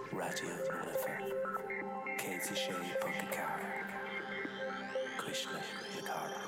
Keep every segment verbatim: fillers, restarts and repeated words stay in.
Radio Lifa. Katie Shea Puntakara. Krishna Yakara.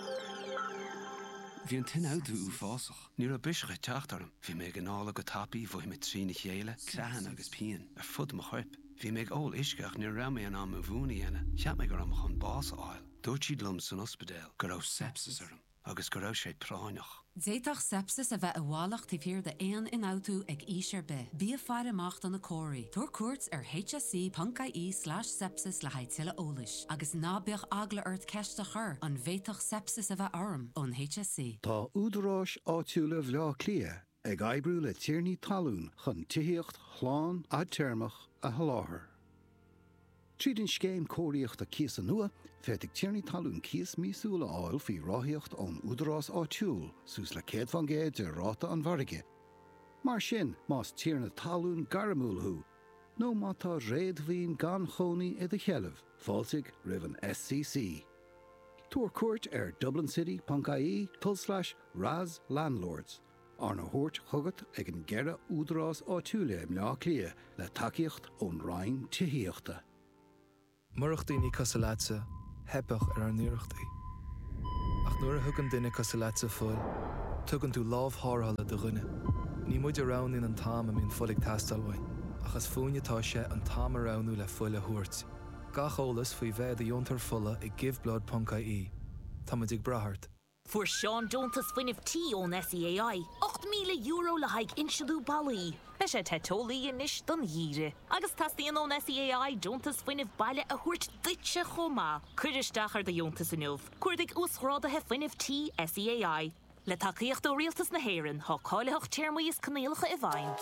Bhí an tin áú ú fásach. Ní a bisre teachtarm. Bhí mé an ála go tapí bhí me trína chéile, clean agus pían, ar fud mo chuip. Bhí mé ól isceach ní ra mé an am a bhúna dhéana. Cheap mé gur am chun bás áil. Dúirt siad lum san ospidéal, gur raibh sepsis arm, agus gur raibh sé práineach. Zéitach sepsis a bheith a bhálacht tí fíor de éan in áú ag ísir be. Bí a fear amach an na cóirí. Dúir cuairt ar H S C dot I E slash sepsis le haid tuile ólais. Agus nábeoch agla ort ceiste chur an bhéitach sepsis a bheith arm ón H S C. Tá údarás áitiúla bhleá clia ag aibrú le tíirní talún chun tííocht chláán a termach a haláthair. Tríd an scéim cóiríocht a cías an nua, féit ag tíirní talún cías mísúla áil fí ráthíocht ón údarás áitiúil, sús le céad fan géad de ráta an bharige. Mar sin, más tíirna talún garamúlthú, nó má tá réad bhín gan chonaí i d cheileh, fáilsigh ribh an S C C. Tuair cuairt ar dublin city dot I E tull slash Raz Landlords. Arna thuirt chugat ag an gceithre údarás áitiúla im leá clia le takeíocht ón Rhain títhíochta. Murach daoine casaláitse, hebach ar an nuireachtaí. Ach nuair a thugann duine casaláitse fuil, tugann tú lámhthárthala do dhuine. Ní muid a rán in an tám a mín fulig tastalhain, achas fúinetá sé an tám a ránú le fuil a thuirt. Gach ólas faoi bheith a diontar fulla i giveblood dot I E. Tá muid ag brathart. Fuair Seán Dúntas fuinneamh tí ón S E A I, ocht míle euro le haig inseadú ballaí. Be sé tetólaí inis don dhíre. Agus tastíon ón S E A I Dúntas fuinneamh baile a thuirt duitse chomá. Cuiristeach ar de Dúntas inniuh. Cuirdig úsrádathe fuinneamh tí S E A I. Le takeíocht ó rialtas na héireann, há cáileach téirmaíos canéalacha i bhain.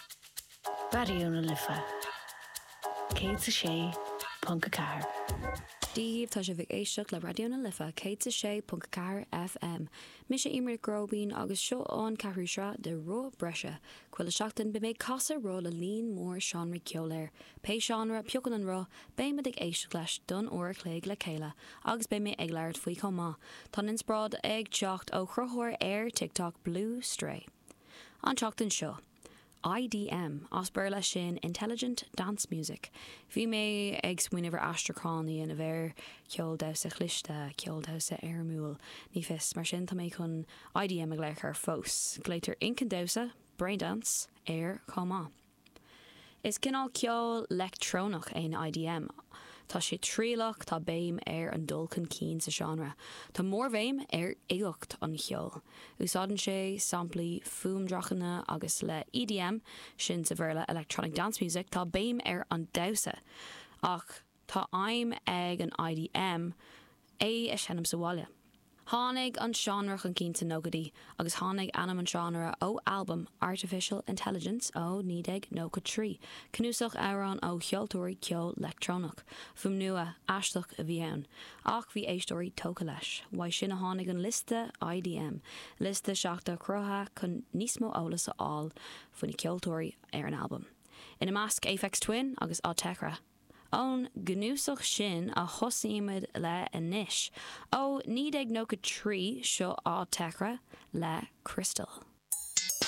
Radio Lifa. Céad sa sé, Punca Car. Díomh tá sé bhíh éisteach le Radio na Lifa céad sa sé Punca Car F M. Mis sé imir grobín agus seo an carúsra de ro breise. Cuile seachtain be méid casa ro le líon mór seanra ceoléir. Pe seanra peocan an ro, bé me ag éisteach leis don óir cléig le chéile, agus bé mé ag leir faoi chomá. Tá insprád ag teacht ó chruthóir air TikTok Blue Stray. An teachtain seo. I D M, os burla sin Intelligent Dance Music. Bhí mé ag smuoineh astracánaí in a bhéir ceol dausa chlichte, ceol dausa airmúil, ní fis mar sin tá mé chun I D M ag leir ar fós. Gléitar incan dausa, brain dance, air comá. Is cinál ceol electrónach ein I D M. Tá sé trílach tá béim ar an dulcan cín sa genre. Tá mór bhéim ar éigeacht an cheol. Úsáidan sé samplaí fuamdrachanna agus le E D M sin sa bhéirle electronic dance music tá béim ar an dausa. Ach tá aim ag an I D M é a seanam sa bhaile. Tháinig an seanrach an cínta nógadí, agus tháinig anam an seanra ó album Artificial Intelligence ó nídeg nócha trí, cnúsach árán ó cheoltóirí ceol electrónach, fum nua aisteach a bhí ann, ach bhí éistóirí tóca leis, waid sin a tháinig an liste I D M, liste seachta crutha chun níos mó ólas a áil faoin ceoltóirí ar an album. Ina measc Aphex Twin agus á Tekra. Ón gnúsach sin a thosaimid le inis. Ó nídeg nócha trí seo á Tekra le Crystal.